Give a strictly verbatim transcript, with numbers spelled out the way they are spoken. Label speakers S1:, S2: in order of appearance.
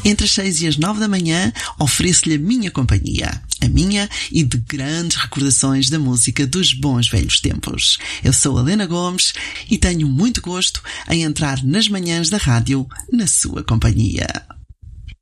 S1: Entre as seis e as nove da manhã, ofereço-lhe a minha companhia. A minha e de grandes recordações da música dos bons velhos tempos. Eu sou a Helena Gomes e tenho muito gosto em entrar nas manhãs da rádio na sua companhia.